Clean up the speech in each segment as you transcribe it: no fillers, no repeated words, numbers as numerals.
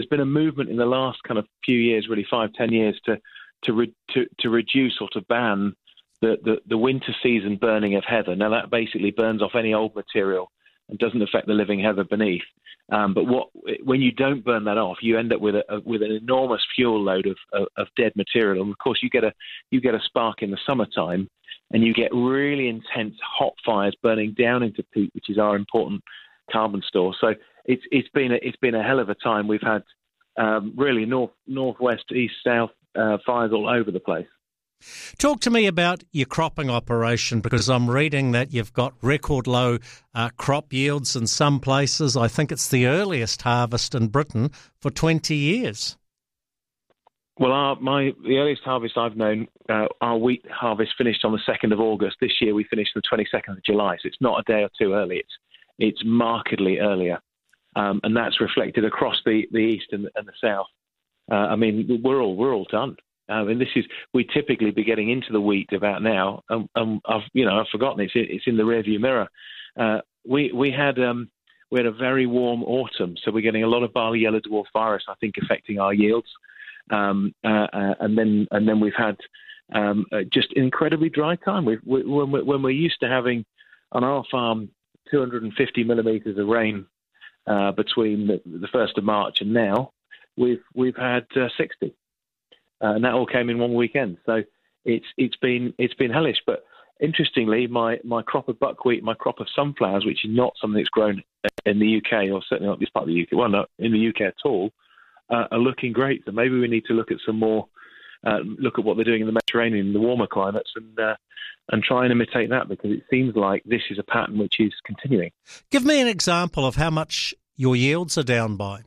been a movement in the last kind of few years, really 5-10 years, to reduce or to ban the winter season burning of heather. Now that basically burns off any old material and doesn't affect the living heather beneath. But when you don't burn that off, you end up with an enormous fuel load of dead material. And of course, you get a spark in the summertime, and you get really intense hot fires burning down into peat, which is our important carbon store. So it's been a hell of a time. We've had really northwest, east, south fires all over the place. Talk to me about your cropping operation, because I'm reading that you've got record low crop yields in some places. I think it's the earliest harvest in Britain for 20 years. Well, the earliest harvest I've known, our wheat harvest finished on the 2nd of August. This year we finished on the 22nd of July, so it's not a day or two early. It's markedly earlier, and that's reflected across the east and the south. I mean, we're all done. We typically be getting into the wheat about now. I've forgotten it's in the rearview mirror. We had a very warm autumn, so we're getting a lot of barley yellow dwarf virus, I think, affecting our yields. And then we've had just incredibly dry time. When we're used to having on our farm 250 millimetres of rain between the 1st of March and now, we've had 60. And that all came in one weekend. So it's been hellish. But interestingly, my crop of buckwheat, my crop of sunflowers, which is not something that's grown in the UK, or certainly not this part of the UK, well, not in the UK at all, are looking great. So maybe we need to look at some more, look at what they're doing in the Mediterranean, the warmer climates, and try and imitate that, because it seems like this is a pattern which is continuing. Give me an example of how much your yields are down by.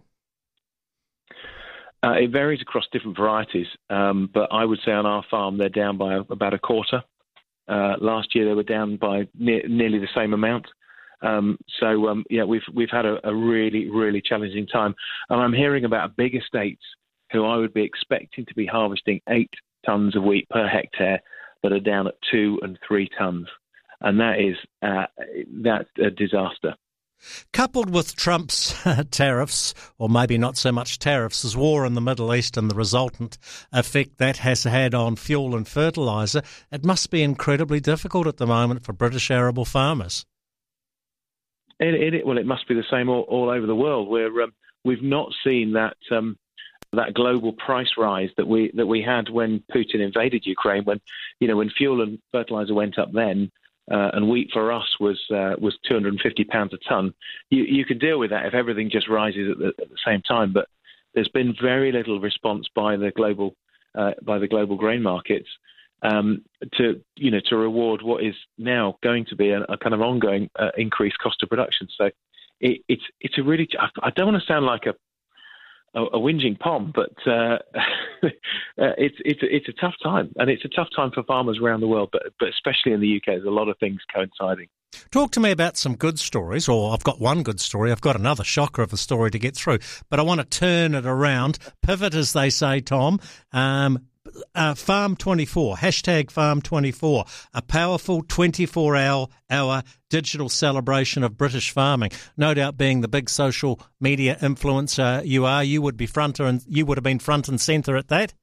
It varies across different varieties, but I would say on our farm they're down by about a quarter. Last year they were down by nearly the same amount. We've had a really, really challenging time. And I'm hearing about big estates who I would be expecting to be harvesting 8 tonnes of wheat per hectare that are down at 2 and 3 tonnes. And that's a disaster. Coupled with Trump's tariffs, or maybe not so much tariffs, as war in the Middle East and the resultant effect that has had on fuel and fertiliser, it must be incredibly difficult at the moment for British arable farmers. It must be the same all over the world. We've not seen that global price rise that we had when Putin invaded Ukraine. When fuel and fertiliser went up then. And wheat for us was £250 a tonne. You can deal with that if everything just rises at the same time. But there's been very little response by the global grain markets to reward what is now going to be a kind of ongoing increased cost of production. So it's a really, I don't want to sound like a whinging pom, but it's a tough time, and it's a tough time for farmers around the world, but especially in the UK. There's a lot of things coinciding. Talk to me about some good stories, or I've got one good story. I've got another shocker of a story to get through, but I want to turn it around, pivot, as they say, Tom. Farm24, hashtag Farm24, a powerful 24-hour digital celebration of British farming. No doubt, being the big social media influencer you would have been front and centre at that.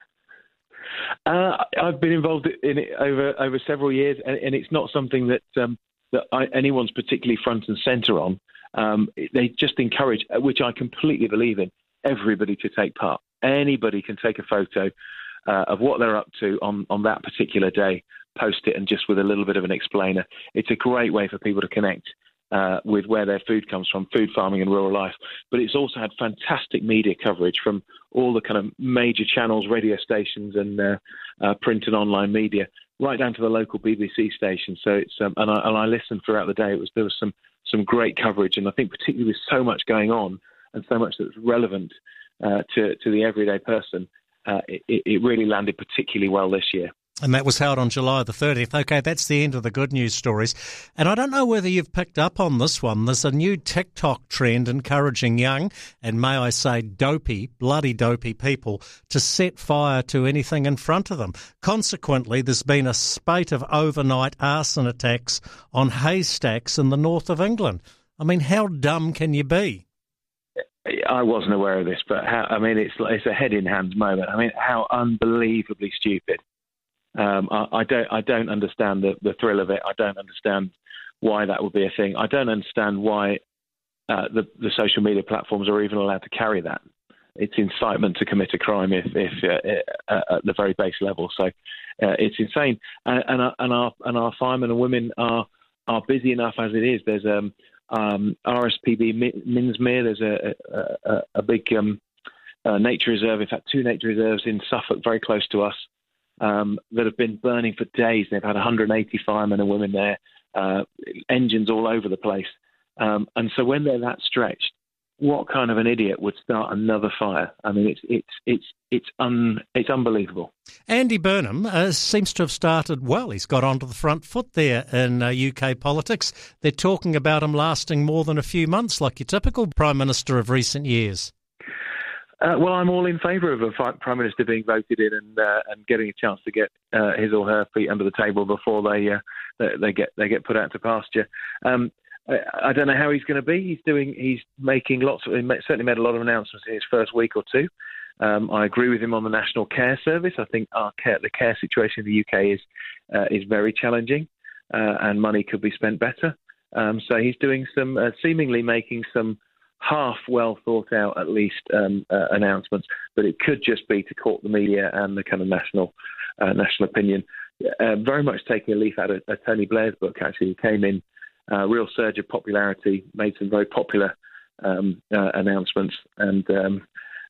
I've been involved in it over several years, and it's not something that anyone's particularly front and centre on. They just encourage, which I completely believe in, everybody to take part. Anybody can take a photo of what they're up to on that particular day, post it, and just with a little bit of an explainer. It's a great way for people to connect with where their food comes from, food farming and rural life. But it's also had fantastic media coverage from all the kind of major channels, radio stations, and print and online media, right down to the local BBC station. So it's and I listened throughout the day. There was some great coverage, and I think particularly with so much going on and so much that's relevant to the everyday person, it really landed particularly well this year. And that was held on July the 30th. Okay, that's the end of the good news stories. And I don't know whether you've picked up on this one. There's a new TikTok trend encouraging young, and may I say bloody dopey people to set fire to anything in front of them. Consequently, there's been a spate of overnight arson attacks on haystacks in the north of England. I mean, how dumb can you be? I wasn't aware of this, but it's a head in hands moment. I mean, how unbelievably stupid. I don't understand the thrill of it. I don't understand why that would be a thing. I don't understand why the social media platforms are even allowed to carry that. It's incitement to commit a crime if at the very base level. So it's insane. And our firemen and women are busy enough as it is. There's RSPB Minsmere. There's a big nature reserve. In fact, 2 nature reserves in Suffolk, very close to us, that have been burning for days. They've had 180 firemen and women there, engines all over the place. And so when they're that stretched, what kind of an idiot would start another fire? I mean, it's unbelievable. Andy Burnham seems to have started well. He's got onto the front foot there in UK politics. They're talking about him lasting more than a few months, like your typical Prime Minister of recent years. Well, I'm all in favour of a Prime Minister being voted in and getting a chance to get his or her feet under the table before they get put out to pasture. I don't know how he's going to be. He's making certainly made a lot of announcements in his first week or two. I agree with him on the National Care Service. I think the care situation in the UK is very challenging, and money could be spent better. So he's doing some seemingly making some half well thought out, at least, announcements. But it could just be to court the media and the kind of national opinion. Very much taking a leaf out of Tony Blair's book. Actually, he came in. Real surge of popularity, made some very popular announcements, and and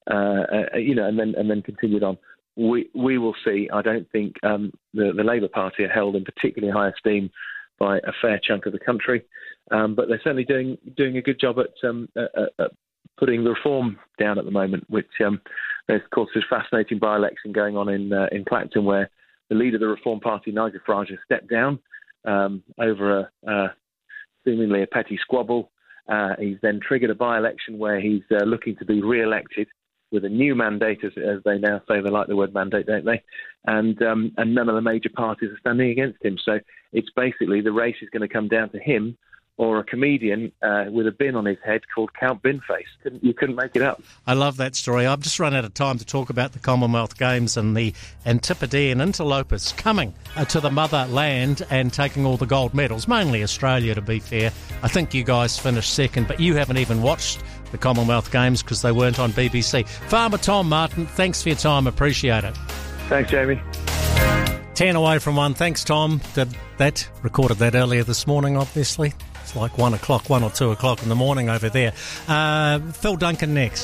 then continued on. We will see. I don't think the Labour Party are held in particularly high esteem by a fair chunk of the country, but they're certainly doing a good job at putting the reform down at the moment. Which there's of course this fascinating by-election going on in Clacton, where the leader of the Reform Party, Nigel Farage, has stepped down over seemingly a petty squabble. He's then triggered a by-election where he's looking to be re-elected with a new mandate, as they now say. They like the word mandate, don't they? And none of the major parties are standing against him. So it's basically the race is going to come down to him or a comedian with a bin on his head called Count Binface. You couldn't make it up. I love that story. I've just run out of time to talk about the Commonwealth Games and the Antipodean interlopers coming to the motherland and taking all the gold medals, mainly Australia, to be fair. I think you guys finished second, but you haven't even watched the Commonwealth Games because they weren't on BBC. Farmer Tom Martin, thanks for your time. Appreciate it. Thanks, Jamie. 10 away from 1. Thanks, Tom. Recorded that earlier this morning, obviously. It's like 1 or 2 o'clock in the morning over there. Phil Duncan next.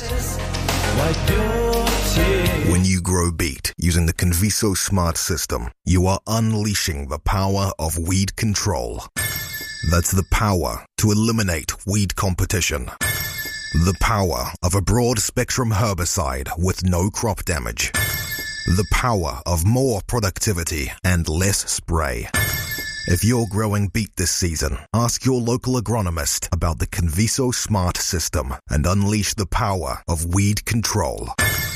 When you grow beet using the Conviso Smart System, you are unleashing the power of weed control. That's the power to eliminate weed competition. The power of a broad-spectrum herbicide with no crop damage. The power of more productivity and less spray. If you're growing beet this season, ask your local agronomist about the Conviso Smart System and unleash the power of weed control.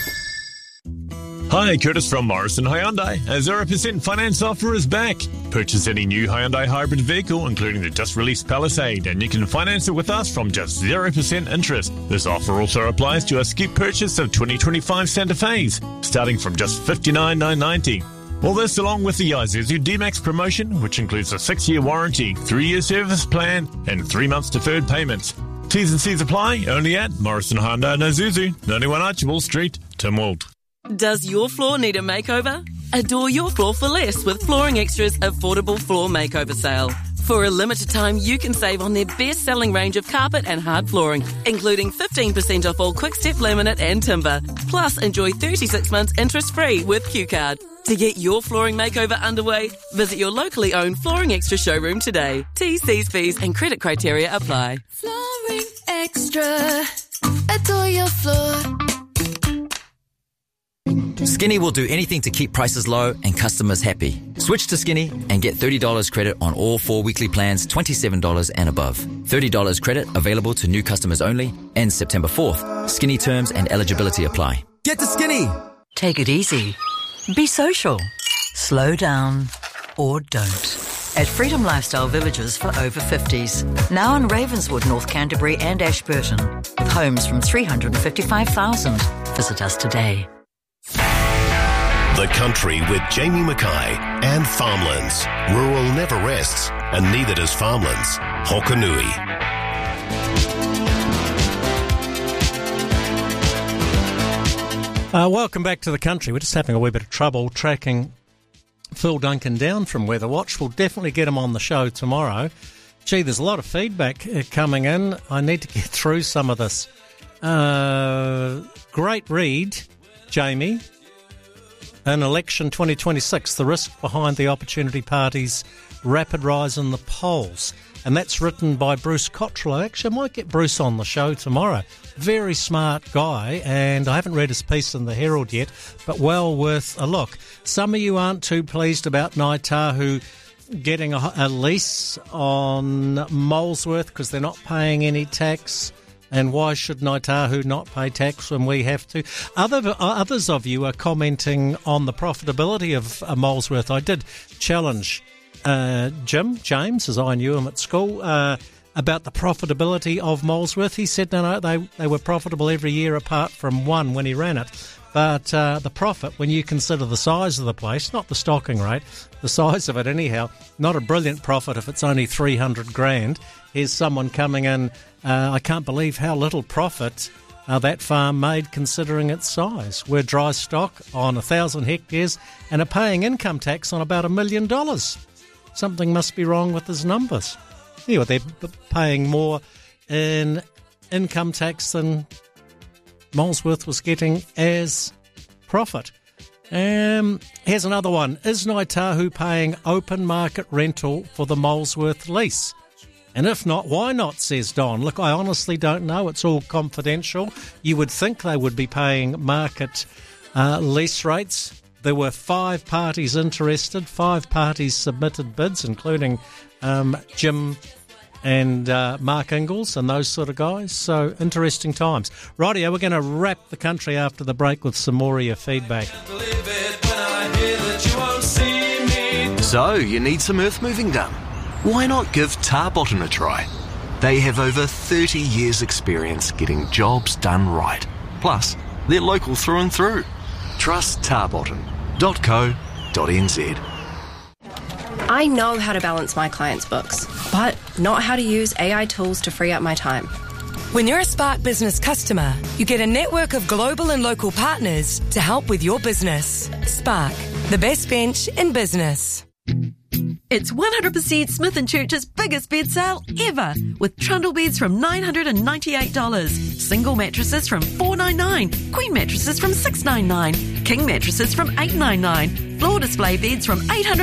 Hi, Curtis from Morrison Hyundai. A 0% finance offer is back. Purchase any new Hyundai hybrid vehicle, including the just-released Palisade, and you can finance it with us from just 0% interest. This offer also applies to a skip purchase of 2025 Santa Fe's, starting from just $59,990. All this along with the Isuzu D-Max promotion, which includes a 6-year warranty, 3-year service plan, and 3 months deferred payments. T's and C's apply only at Morrison Hyundai and Isuzu, 91 Archibald Street, Tynwald. Does your floor need a makeover? Adore your floor for less with Flooring Extra's affordable floor makeover sale. For a limited time, you can save on their best-selling range of carpet and hard flooring, including 15% off all quick-step laminate and timber. Plus, enjoy 36 months interest-free with Q-Card. To get your flooring makeover underway, visit your locally owned Flooring Extra showroom today. T's, C's, fees and credit criteria apply. Flooring Extra. Adore your floor. Skinny will do anything to keep prices low and customers happy. Switch to Skinny and get $30 credit on all 4 weekly plans, $27 and above. $30 credit available to new customers only. Ends September 4th. Skinny terms and eligibility apply. Get to Skinny. Take it easy. Be social. Slow down or don't. at Freedom Lifestyle Villages for over 50s. Now in Ravenswood, North Canterbury and Ashburton, with homes from $355,000. Visit us today. The Country with Jamie Mackay and Farmlands. Rural never rests, and neither does Farmlands. Hokanui. Welcome back to The Country. We're just having a wee bit of trouble tracking Phil Duncan down from Weather Watch. We'll definitely get him on the show tomorrow. Gee, there's a lot of feedback coming in. I need to get through some of this. Great read, Jamie. In election 2026, the risk behind the Opportunity Party's rapid rise in the polls. And that's written by Bruce Cottrell. Actually, I might get Bruce on the show tomorrow. Very smart guy, and I haven't read his piece in the Herald yet, but well worth a look. Some of you aren't too pleased about Ngāi Tahu getting a lease on Molesworth because they're not paying any tax. And why should Ngāi Tahu not pay tax when we have to? Others of you are commenting on the profitability of Molesworth. I did challenge James, as I knew him at school, about the profitability of Molesworth. He said no, they were profitable every year apart from one when he ran it. But the profit, when you consider the size of the place, not the stocking rate, the size of it anyhow, not a brilliant profit if it's only 300 grand. Here's someone coming in, I can't believe how little profit that farm made considering its size. We're dry stock on 1,000 hectares and are paying income tax on about $1 million. Something must be wrong with his numbers. Anyway, they're paying more in income tax than Molesworth was getting as profit. Here's another one. Is Ngāi Tahu paying open market rental for the Molesworth lease? And if not, why not, says Don. Look, I honestly don't know. It's all confidential. You would think they would be paying market lease rates. There were 5 parties interested. 5 parties submitted bids, including Jim and Mark Ingalls and those sort of guys. So, interesting times. Rightio, we're going to wrap the country after the break with some more of your feedback. So, you need some earth moving done? Why not give Tarbotton a try? They have over 30 years' experience getting jobs done right. Plus, they're local through and through. Trust Tarbotton.co.nz. I know how to balance my clients' books, but not how to use AI tools to free up my time. When you're a Spark Business customer, you get a network of global and local partners to help with your business. Spark, the best bench in business. It's 100% Smith & Church's biggest bed sale ever, with trundle beds from $998, single mattresses from $499, queen mattresses from $699, king mattresses from $899, floor display beds from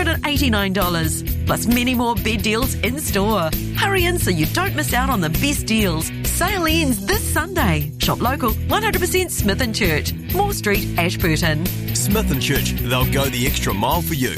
$889, plus many more bed deals in store. Hurry in so you don't miss out on the best deals. Sale ends this Sunday. Shop local, 100% Smith & Church, Moore Street, Ashburton. Smith & Church, they'll go the extra mile for you.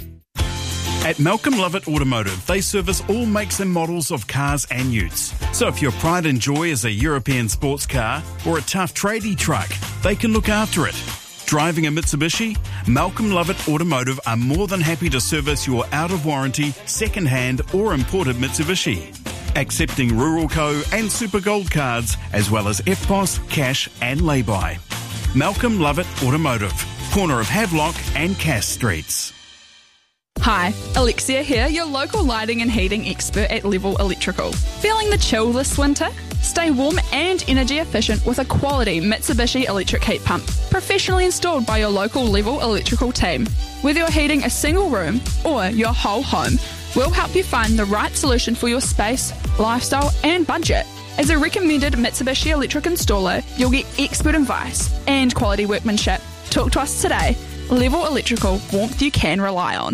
At Malcolm Lovett Automotive, they service all makes and models of cars and utes. So if your pride and joy is a European sports car or a tough tradie truck, they can look after it. Driving a Mitsubishi? Malcolm Lovett Automotive are more than happy to service your out-of-warranty, second-hand or imported Mitsubishi. Accepting Rural Co and Super Gold cards, as well as EFTPOS, cash and lay-by. Malcolm Lovett Automotive, corner of Havelock and Cass Streets. Hi, Alexia here, your local lighting and heating expert at Level Electrical. Feeling the chill this winter? Stay warm and energy efficient with a quality Mitsubishi electric heat pump, professionally installed by your local Level Electrical team. Whether you're heating a single room or your whole home, we'll help you find the right solution for your space, lifestyle and budget. As a recommended Mitsubishi electric installer, you'll get expert advice and quality workmanship. Talk to us today. Level Electrical, warmth you can rely on.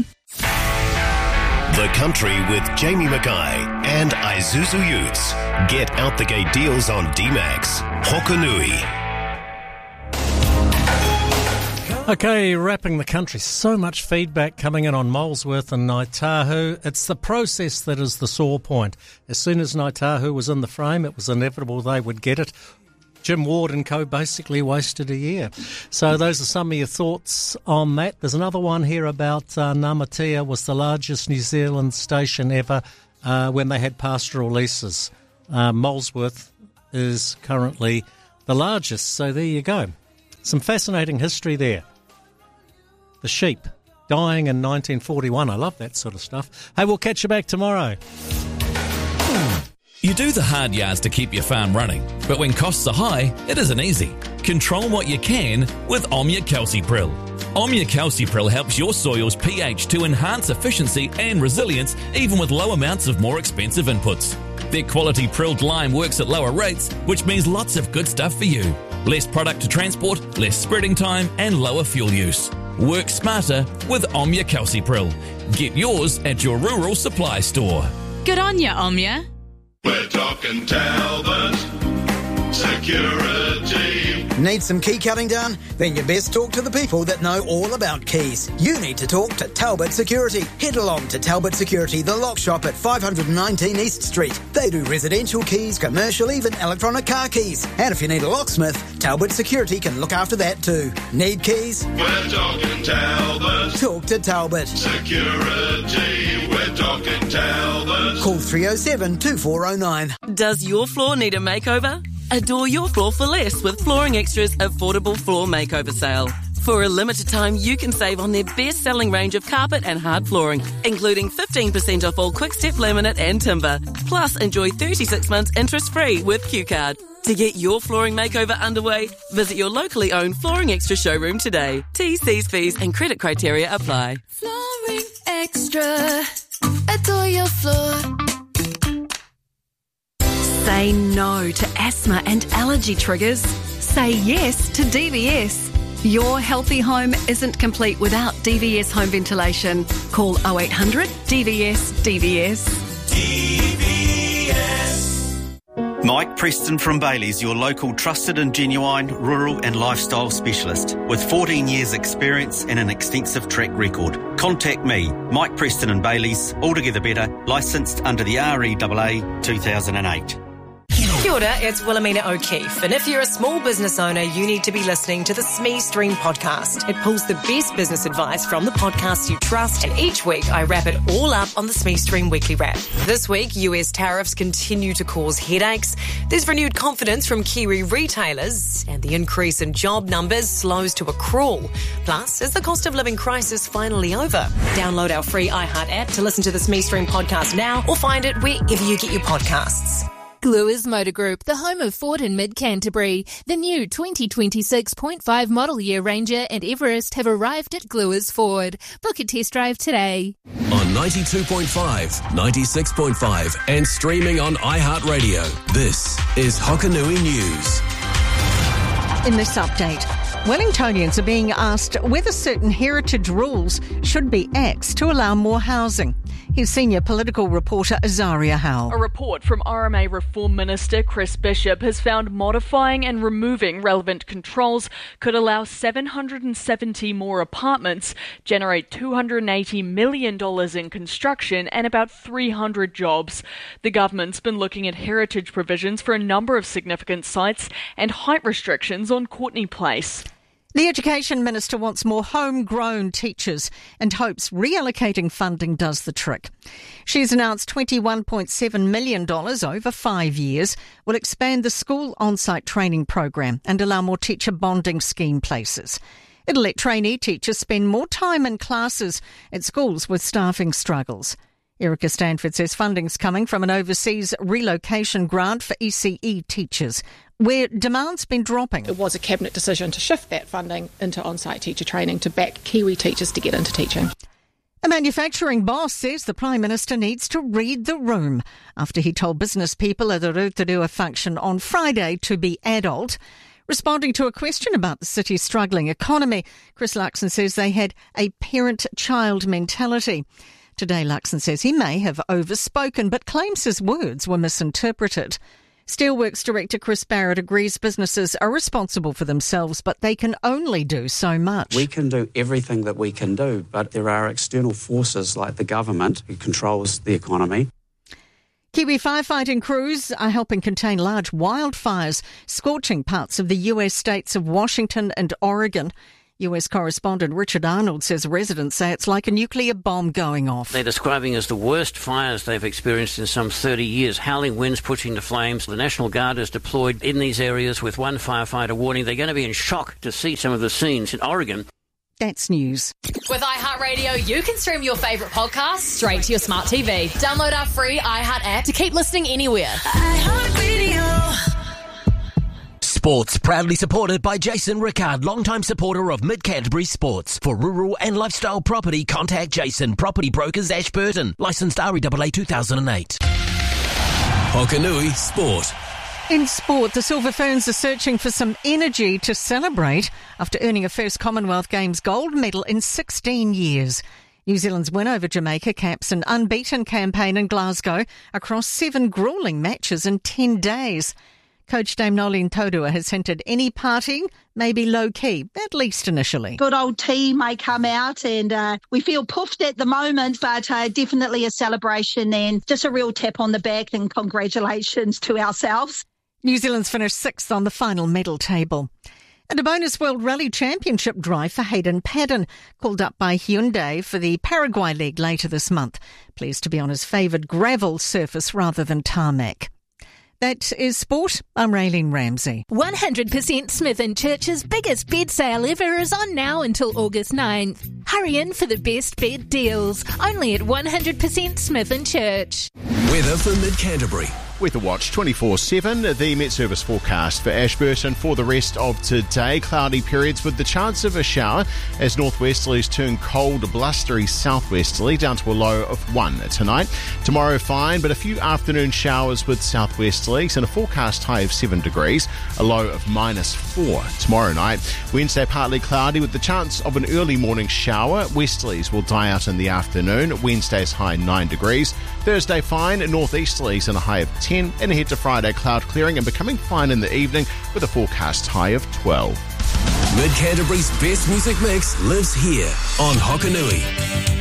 The Country with Jamie Mackay and Isuzu Utes. Get out the gate deals on D-Max. Hokanui. Okay, wrapping the country. So much feedback coming in on Molesworth and Ngāi Tahu. It's the process that is the sore point. As soon as Ngāi Tahu was in the frame, it was inevitable they would get it. Jim Ward and co basically wasted a year. So those are some of your thoughts on that. There's another one here about Ngāmatea was the largest New Zealand station ever when they had pastoral leases. Molesworth is currently the largest, so there you go. Some fascinating history there. The sheep dying in 1941. I love that sort of stuff. Hey, we'll catch you back tomorrow. You do the hard yards to keep your farm running, but when costs are high, it isn't easy. Control what you can with Omnia Calcipril. Omnia Calcipril helps your soil's pH to enhance efficiency and resilience even with low amounts of more expensive inputs. Their quality prilled lime works at lower rates, which means lots of good stuff for you. Less product to transport, less spreading time, and lower fuel use. Work smarter with Omnia Calcipril. Get yours at your rural supply store. Good on ya, Omnia. We're talking Talbot Security. Need some key cutting done? Then you best talk to the people that know all about keys. You need to talk to Talbot Security. Head along to Talbot Security, the lock shop at 519 East Street. They do residential keys, commercial, even electronic car keys. And if you need a locksmith, Talbot Security can look after that too. Need keys? We're talking Talbot. Talk to Talbot Security. We're talking Talbot. Call 307 2409. Does your floor need a makeover? Adore your floor for less with Flooring Extra's affordable floor makeover sale. For a limited time, you can save on their best-selling range of carpet and hard flooring, including 15% off all Quick-Step laminate and timber. Plus, enjoy 36 months interest-free with Q-Card. To get your flooring makeover underway, visit your locally owned Flooring Extra showroom today. T's, C's, fees and credit criteria apply. Flooring Extra. Adore your floor. Say no to asthma and allergy triggers. Say yes to DVS. Your healthy home isn't complete without DVS home ventilation. Call 0800 DVS DVS. DVS. Mike Preston from Bailey's, your local trusted and genuine rural and lifestyle specialist with 14 years experience and an extensive track record. Contact me, Mike Preston and Bailey's, altogether better, licensed under the REAA 2008. Kia ora, it's Wilhelmina O'Keefe, and if you're a small business owner, you need to be listening to the SME Stream podcast. It pulls the best business advice from the podcasts you trust, and each week I wrap it all up on the SME Stream Weekly Wrap. This week, US tariffs continue to cause headaches. There's renewed confidence from Kiwi retailers, and the increase in job numbers slows to a crawl. Plus, is the cost of living crisis finally over? Download our free iHeart app to listen to the SME Stream podcast now, or find it wherever you get your podcasts. Gluers Motor Group, the home of Ford and Mid-Canterbury. The new 2026.5 model year Ranger and Everest have arrived at Gluers Ford. Book a test drive today. On 92.5, 96.5 and streaming on iHeartRadio. This is Hokanui News. In this update, Wellingtonians are being asked whether certain heritage rules should be axed to allow more housing. Here's senior political reporter Azaria Howell. A report from RMA Reform Minister Chris Bishop has found modifying and removing relevant controls could allow 770 more apartments, generate $280 million in construction and about 300 jobs. The government's been looking at heritage provisions for a number of significant sites and height restrictions on Courtney Place. The Education Minister wants more homegrown teachers and hopes reallocating funding does the trick. She's announced $21.7 million over 5 years will expand the school on-site training program and allow more teacher bonding scheme places. It'll let trainee teachers spend more time in classes at schools with staffing struggles. Erica Stanford says funding's coming from an overseas relocation grant for ECE teachers, where demand's been dropping. It was a cabinet decision to shift that funding into on-site teacher training to back Kiwi teachers to get into teaching. A manufacturing boss says the Prime Minister needs to read the room after he told business people at the Rotorua function on Friday to be adult. Responding to a question about the city's struggling economy, Chris Luxon says they had a parent-child mentality. Today, Luxon says he may have overspoken, but claims his words were misinterpreted. Steelworks Director Chris Barrett agrees businesses are responsible for themselves, but they can only do so much. We can do everything that we can do, but there are external forces like the government who controls the economy. Kiwi firefighting crews are helping contain large wildfires, scorching parts of the US states of Washington and Oregon. US correspondent Richard Arnold says residents say it's like a nuclear bomb going off. They're describing as the worst fires they've experienced in some 30 years. Howling winds pushing to flames. The National Guard is deployed in these areas with one firefighter warning they're going to be in shock to see some of the scenes in Oregon. That's news. With iHeartRadio, you can stream your favourite podcasts straight to your smart TV. Download our free iHeart app to keep listening anywhere. iHeartRadio. Sports proudly supported by Jason Rickard, longtime supporter of Mid-Canterbury Sports. For rural and lifestyle property, contact Jason, Property Brokers, Ashburton. Licensed REAA 2008. Hokanui Sport. In sport, the Silver Ferns are searching for some energy to celebrate after earning a first Commonwealth Games gold medal in 16 years. New Zealand's win over Jamaica caps an unbeaten campaign in Glasgow across 7 gruelling matches in 10 days. Coach Dame Nolene Taurua has hinted any partying may be low-key, at least initially. Good old tea may come out and we feel puffed at the moment, but definitely a celebration and just a real tap on the back and congratulations to ourselves. New Zealand's finished 6th on the final medal table. And a bonus World Rally Championship drive for Hayden Paddon, called up by Hyundai for the Paraguay leg later this month. Pleased to be on his favoured gravel surface rather than tarmac. That is sport. I'm Raylene Ramsey. 100% Smith & Church's biggest bed sale ever is on now until August 9th. Hurry in for the best bed deals. Only at 100% Smith & Church. Weather for Mid-Canterbury. Weather Watch 24/7, the Met Service forecast for Ashburton for the rest of today. Cloudy periods with the chance of a shower as northwesterlies turn cold, blustery southwesterly down to a low of 1 tonight. Tomorrow fine, but a few afternoon showers with southwesterlies and a forecast high of 7 degrees, a low of -4 tomorrow night. Wednesday partly cloudy with the chance of an early morning shower. Westerlies will die out in the afternoon. Wednesday's high 9 degrees. Thursday fine, northeasterlies and a high of 10, and ahead to Friday cloud clearing and becoming fine in the evening with a forecast high of 12. Mid-Canterbury's best music mix lives here on Hokanui.